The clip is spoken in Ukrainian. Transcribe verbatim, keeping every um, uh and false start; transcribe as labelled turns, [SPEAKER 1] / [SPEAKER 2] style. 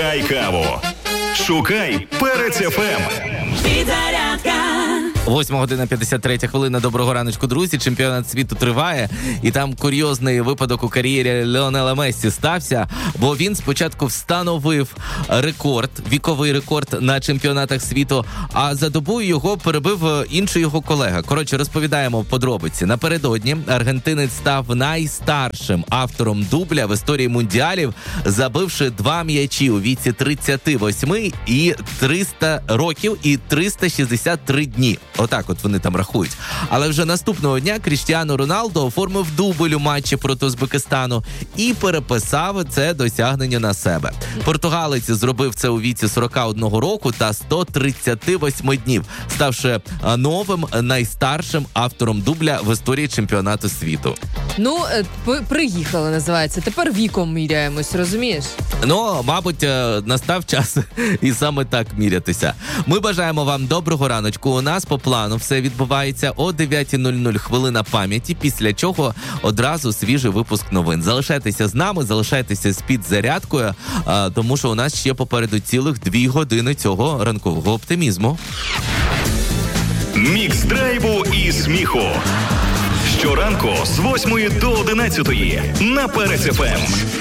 [SPEAKER 1] Шукай каву. Шукай Перець еф ем.
[SPEAKER 2] Підзарядка.
[SPEAKER 3] Восьма година п'ятдесят третя хвилина. Доброго раночку, друзі. Чемпіонат світу триває. І там курйозний випадок у кар'єрі Ліонела Мессі стався, бо він спочатку встановив рекорд, віковий рекорд на чемпіонатах світу, а за добу його перебив інший його колега. Коротше, розповідаємо в подробиці. Напередодні аргентинець став найстаршим автором дубля в історії мундіалів, забивши два м'ячі у віці тридцять вісім і триста років і триста шістдесят три дні. Отак от вони там рахують. Але вже наступного дня Кріштіану Роналдо оформив дубль у матчі проти Узбекистану і переписав це досягнення на себе. Португалець зробив це у віці сорок один року та сто тридцять вісім днів, ставши новим найстаршим автором дубля в історії чемпіонату світу.
[SPEAKER 4] Ну, п- приїхали, називається. Тепер віком міряємось, розумієш?
[SPEAKER 3] Ну, мабуть, настав час і саме так мірятися. Ми бажаємо вам доброго раночку. У нас по плану все відбувається о дев'ята нуль нуль, хвилина пам'яті, після чого одразу свіжий випуск новин. Залишайтеся з нами, залишайтеся з підзарядкою, тому що у нас ще попереду цілих дві години цього ранкового оптимізму.
[SPEAKER 1] Мікс драйву і сміху. Щоранку з восьмої до одинадцятої на Перець еф ем.